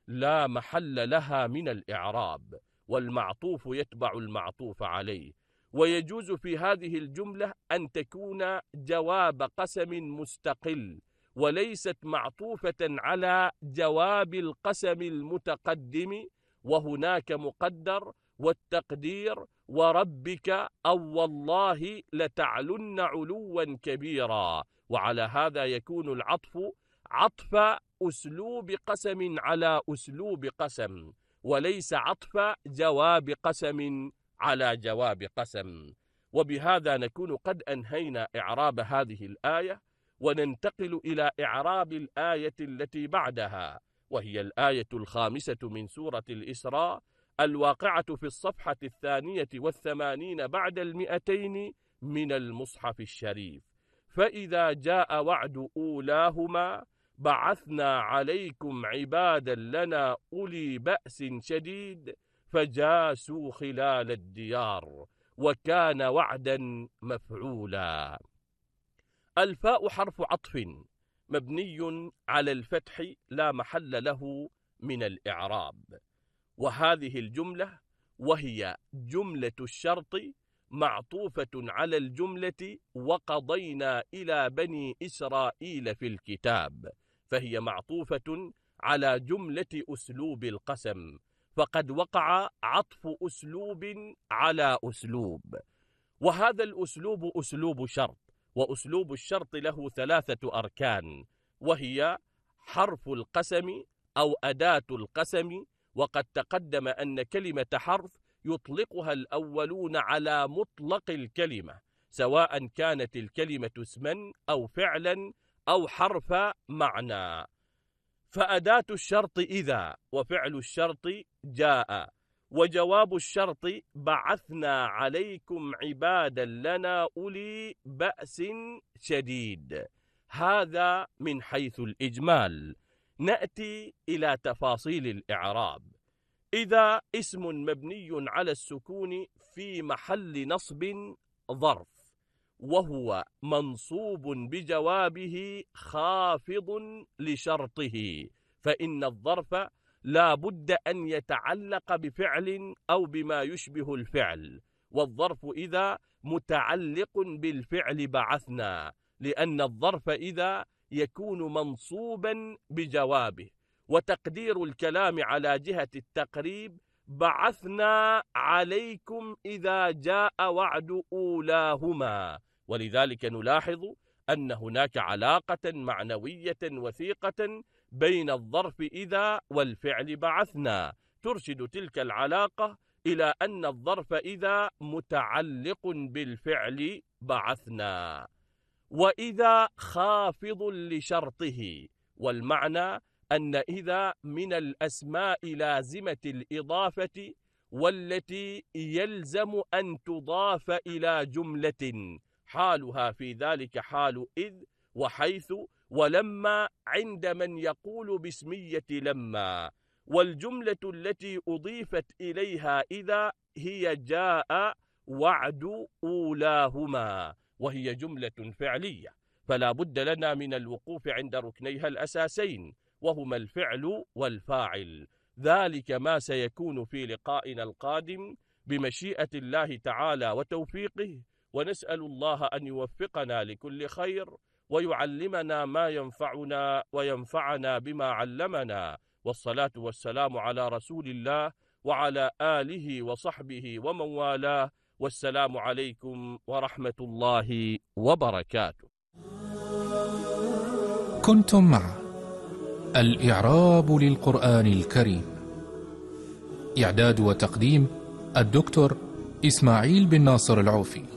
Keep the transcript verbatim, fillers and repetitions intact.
لا محل لها من الإعراب، والمعطوف يتبع المعطوف عليه. ويجوز في هذه الجملة أن تكون جواب قسم مستقل، وليست معطوفة على جواب القسم المتقدم، وهناك مقدر، والتقدير وربك أو والله لتعلن علوا كبيرا. وعلى هذا يكون العطف عطف أسلوب قسم على أسلوب قسم، وليس عطف جواب قسم على جواب قسم. وبهذا نكون قد أنهينا إعراب هذه الآية، وننتقل إلى إعراب الآية التي بعدها، وهي الآية الخامسة من سورة الإسراء، الواقعة في الصفحة الثانية والثمانين بعد المئتين من المصحف الشريف. فإذا جاء وعد أولاهما بعثنا عليكم عبادا لنا أولي بأس شديد فجاسوا خلال الديار وكان وعدا مفعولا. الفاء حرف عطف مبني على الفتح لا محل له من الإعراب. وهذه الجملة وهي جملة الشرط معطوفة على الجملة وقضينا إلى بني إسرائيل في الكتاب، فهي معطوفة على جملة أسلوب القسم، فقد وقع عطف أسلوب على أسلوب. وهذا الأسلوب أسلوب شرط، وأسلوب الشرط له ثلاثة أركان، وهي حرف القسم أو أداة القسم. وقد تقدم أن كلمة حرف يطلقها الأولون على مطلق الكلمة، سواء كانت الكلمة اسما أو فعلا أو حرف معنى. فأداة الشرط إذا، وفعل الشرط جاء، وجواب الشرط بعثنا عليكم عبادا لنا أولي بأس شديد. هذا من حيث الإجمال. نأتي إلى تفاصيل الإعراب. إذا اسم مبني على السكون في محل نصب ظرف، وهو منصوب بجوابه خافض لشرطه، فإن الظرف لا بد أن يتعلق بفعل أو بما يشبه الفعل، والظرف إذا متعلق بالفعل بعثنا، لأن الظرف إذا يكون منصوبا بجوابه. وتقدير الكلام على جهة التقريب بعثنا عليكم إذا جاء وعد أولاهما. ولذلك نلاحظ أن هناك علاقة معنوية وثيقة بين الظرف إذا والفعل بعثنا، ترشد تلك العلاقة إلى أن الظرف إذا متعلق بالفعل بعثنا. وإذا خافض لشرطه، والمعنى أن إذا من الأسماء لازمة الإضافة، والتي يلزم أن تضاف إلى جملة، حالها في ذلك حال إذ وحيث ولما عند من يقول باسمية لما. والجملة التي أضيفت إليها إذا هي جاء وعد أولاهما، وهي جملة فعلية، فلا بد لنا من الوقوف عند ركنيها الأساسين، وهما الفعل والفاعل. ذلك ما سيكون في لقائنا القادم بمشيئة الله تعالى وتوفيقه، ونسأل الله أن يوفقنا لكل خير، ويعلمنا ما ينفعنا وينفعنا بما علمنا. والصلاة والسلام على رسول الله وعلى آله وصحبه ومن والاه، والسلام عليكم ورحمة الله وبركاته. كنتم مع الإعراب للقرآن الكريم، إعداد وتقديم الدكتور إسماعيل بن ناصر العوفي.